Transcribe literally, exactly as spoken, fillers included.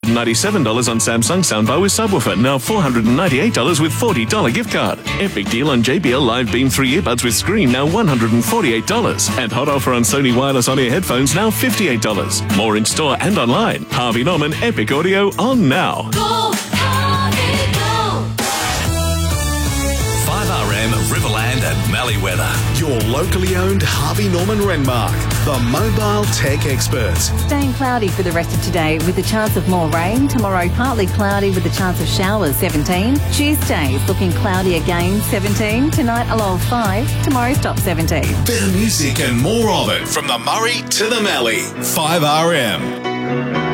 ninety-seven dollars on Samsung soundbar with subwoofer, now four hundred ninety-eight dollars with forty dollars gift card. Epic deal on J B L Live Beam three earbuds with screen, now one hundred forty-eight dollars. And hot offer on Sony wireless on-ear headphones, now fifty-eight dollars. More in store and online. Harvey Norman Epic Audio on now. Go, Harvey, go. five R M, Riverland and Malleeweather. Your locally owned Harvey Norman Renmark, the mobile tech experts. Staying cloudy for the rest of today with a chance of more rain. Tomorrow partly cloudy with a chance of showers, seventeen. Tuesday is looking cloudy again, seventeen. Tonight a low of five. Tomorrow's top seventeen. Better music and more of it from the Murray to the Mallee. five R M.